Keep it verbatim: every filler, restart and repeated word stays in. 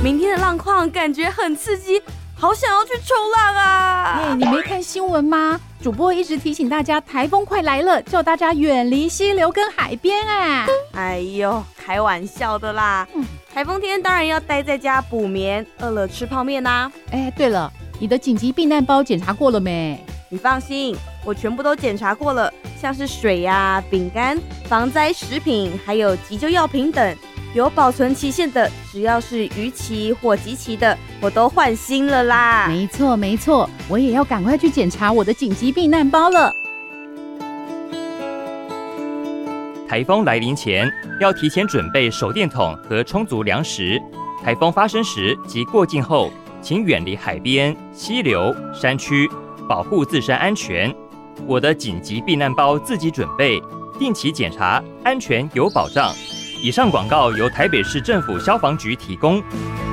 明天的浪况感觉很刺激，好想要去冲浪啊！ 哎，你没看新闻吗？主播一直提醒大家，台风快来了，叫大家远离溪流跟海边啊！ 哎呦，开玩笑的啦！嗯，台风天当然要待在家补眠，饿了吃泡面啦。 哎，对了，你的紧急避难包检查过了没？ 你放心，我全部都检查过了，像是水呀、饼干、防灾食品，还有急救药品等。有保存期限的，只要是逾期或即期的，我都换新了啦。 没错没错，我也要赶快去检查我的紧急避难包了。 台风来临前，要提前准备手电筒和充足粮食。台风发生时及过境后，请远离海边、溪流、山区，保护自身安全。我的紧急避难包自己准备，定期检查，安全有保障。以上广告由台北市政府消防局提供。